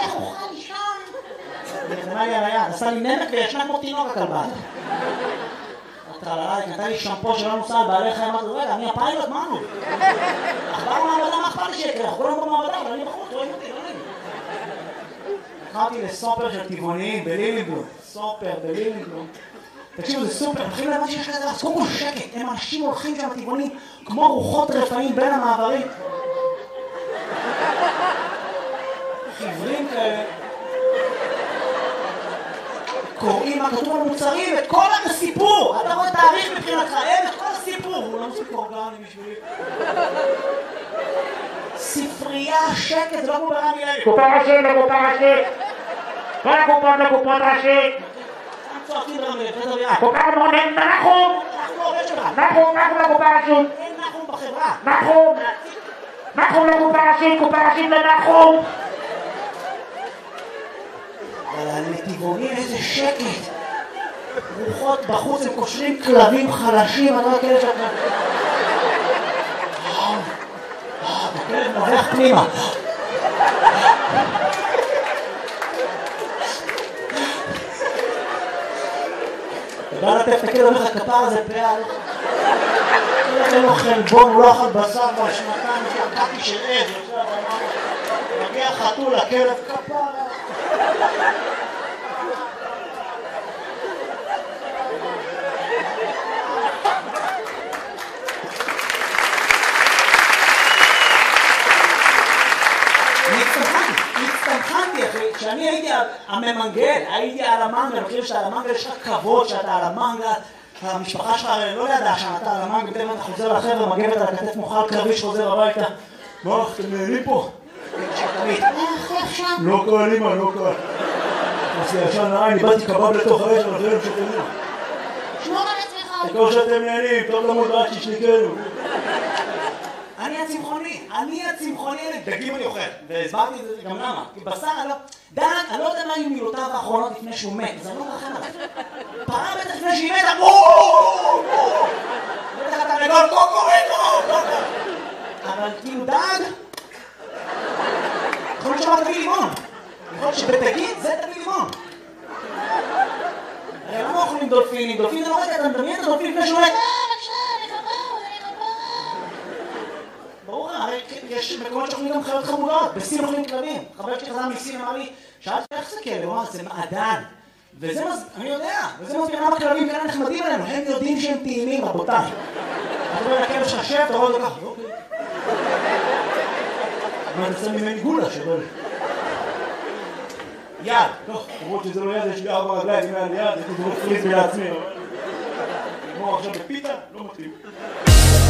איך אוכל לישון? נראה לי על היד, עשה לי נמק וישנה כמו תינוק הכלבה. נתן לי שמפו שלא נוסע על בעלי חיים, אמרתי, רגע, אני הפיילוט, מה נו? עכבר במעבדה, מה אכפת לי שיקרה? אנחנו כולם במעבדה, אבל אני בחוץ, רואים אותי, לא נעים. הלכתי לסופר של טבעוניים בלילינגלום. סופר בלילינגלום. תקשיבו, זה סופר, מתחילים להבין שיש כזה, אז קודם כל שקט, הם אנשים הולכים שם טבעונים כמו רוחות רפאים בין המעברים. חיוורים כאלה. קוראים מה כתוב על מוצרים, את כל הסיפור! אתה רואה תאריך מבחינתך, אין את כל הסיפור! הוא לא מוסיף אורגני בשבילי. ספרייה, שקט, זה לא כמו ברמי לוי. קופה ראשית לקופה ראשית! כל הקופות לקופות ראשית! צועקים ברמי לוי, זה דרייה. קופה מונן, נחום! אנחנו עובד שלך. נחום לקופה ראשית! אין נחום בחברה. נחום לקופה ראשית, קופה ראשית לנחום! אבל הנתיבונים איזה שקט. רוחות בחוץ, הם קושרים כלבים חלשים, אני לא יודע כאלה שאתה... הכלב נובח פנימה. אתה בא לטף את הכלב, אומר לך כפר הזה פאה. אין לו חלבון, הוא לא אכל בשר כבר שנתיים, יש לו קקי של עז. מגיע חתול, הכלב כפר. הצטמחנתי אחי, כשאני הייתי הממנגל, הייתי על המנגל, אני חושב שעל המנגל יש לך כבוד שאתה על המנגל, המשפחה שלך לא ידעה שאתה על המנגל, פתאום אתה חוזר לחבר'ה, מגבת על הכתף מוכל קרביש, חוזר הביתה. מה, אתם נהנים פה? לא קל, אמא, לא קל. עשי ישן העין, איבדתי קבב לתוך האש, אבל אחרים שתהנים. שמור על עצמך. כמו שאתם נהנים, טוב למוד רק שישניקנו. אני הצמחוני, דגים אני אוכל, והסברתי את זה גם למה, כי בשר אני לא יודע מה היו מילותיו האחרונות לפני שהוא מת, אז אני לא מרחם עליו. פרה בטח לפני שהיא מתה, בטח אתה רגול, קוקוריקו, אבל כאילו דג, יכול להיות שמה תביא לימון, יכול להיות שבתגיד זה תביא לימון. הרי למה אוכלים דולפינים? דולפינים זה לא רגע, אתה מדמיין את הדולפין לפני שהוא מת. ברור, הרי יש מקומות שאוכלים גם חיות חמודות, בסין אוכלים כלבים. חבר שלי חזר מסין אמר לי, שאלתי איך זה כלב? הוא אמר, זה מעדן. וזה אני יודע, וזה מסביר למה כלבים כאלה נחמדים עלינו, הם יודעים שהם טעימים, רבותיי. אתה רואה לכלב שלך שב, אתה רואה אותו ככה, אוקיי. אבל אני שם ממני גולה שבא לי. יד, טוב, למרות שזה לא יד, יש לי 4 רגליים, אם היה לי יד, הייתי דורק פריז לעצמי. נגמור עכשיו בפיתה, לא מתאים.